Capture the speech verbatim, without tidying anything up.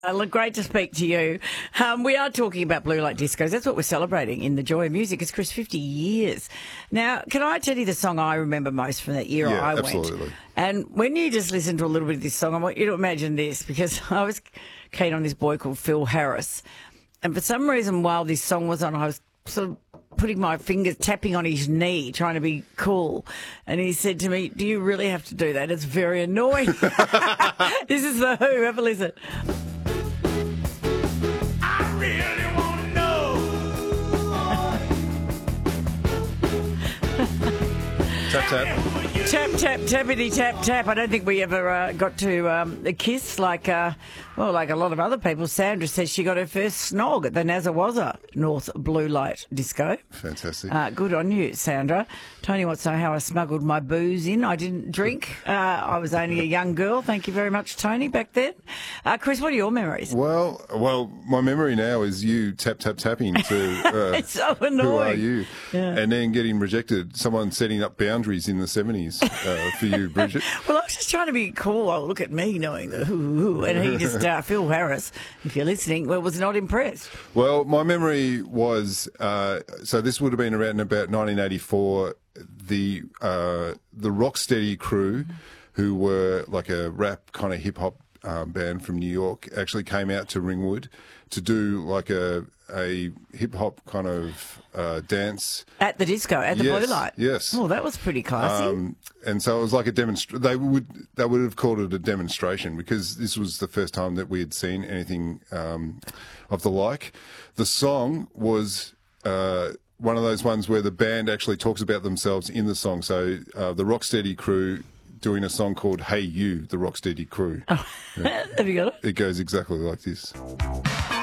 Uh, look, great to speak to you. Um, we are talking about Blue Light Discos. That's what we're celebrating in the Joy of Music. It's Chris, fifty years. Now, can I tell you the song I remember most from that era Yeah, I absolutely. went? And when you just listen to a little bit of this song, I want you to imagine this, because I was keen on this boy called Phil Harris. And for some reason, while this song was on, I was sort of putting my fingers, tapping on his knee, trying to be cool. And he said to me, "Do you really have to do that? It's very annoying." This is The Who. Have a listen. I really want to know. Tap, tap. Tap, tap, tappity, tap, tap. I don't think we ever uh, got to um, a kiss like, uh, well, like a lot of other people. Sandra says she got her first snog at the Nazawazza North Blue Light Disco. Fantastic. Uh, good on you, Sandra. Tony wants to know how I smuggled my booze in. I didn't drink. Uh, I was only a young girl. Thank you very much, Tony, back then. Uh, Chris, what are your memories? Well, well, my memory now is you tap, tap, tapping to uh, It's so Who Are annoying. You? Yeah. And then getting rejected. Someone setting up boundaries in the seventies uh, for you, Bridget. Well, I was just trying to be cool. Oh, look at me knowing the who, who. And he just, uh, Phil Harris, if you're listening, well, was not impressed. Well, my memory was, uh, so this would have been around about nineteen eighty-four, the uh, the Rocksteady crew, who were like a rap kind of hip-hop um, band from New York, actually came out to Ringwood to do like a, a hip-hop kind of uh, dance. At the disco, at the Yes, Blue Light. yes. Oh, that was pretty classy. Um, and so it was like a demonstration. They would they would have called it a demonstration because this was the first time that we had seen anything um, of the like. The song was uh, one of those ones where the band actually talks about themselves in the song. So uh, the Rocksteady crew doing a song called "Hey You," the Rocksteady crew. Have you got it? It goes exactly like this.